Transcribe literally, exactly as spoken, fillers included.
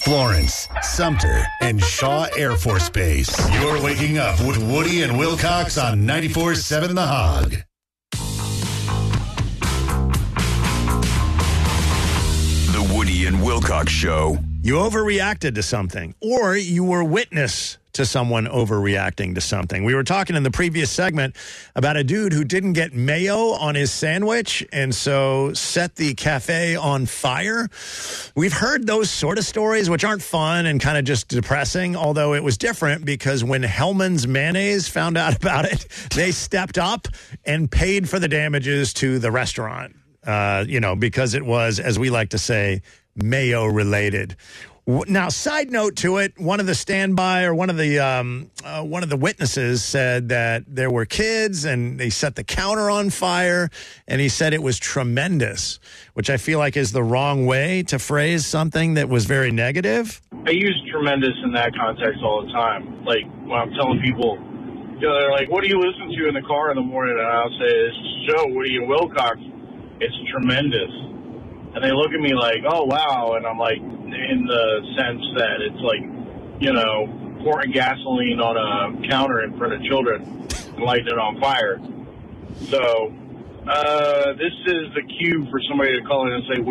Florence, Sumter, and Shaw Air Force Base. You're waking up with Woody and Wilcox on ninety-four point seven The Hog. The Woody and Wilcox Show. You overreacted to something, or you were witness to someone overreacting to something. We were talking in the previous segment about a dude who didn't get mayo on his sandwich and so set the cafe on fire. We've heard those sort of stories, which aren't fun and kind of just depressing, although it was different because when Hellman's Mayonnaise found out about it, they stepped up and paid for the damages to the restaurant, uh, you know, because it was, as we like to say, mayo related. Now, side note to it, one of the standby or one of the um, uh, one of the witnesses said that there were kids and they set the counter on fire, and he said it was tremendous, which I feel like is the wrong way to phrase something that was very negative. I use tremendous in that context all the time. Like when I'm telling people, you know, they're like, "What do you listen to in the car in the morning?" And I'll say, "This show, Woody and Wilcox, it's tremendous." And they look at me like, "Oh, wow." And I'm like, in the sense that it's like, you know, pouring gasoline on a counter in front of children and lighting it on fire. So uh, this is the cue for somebody to call in and say,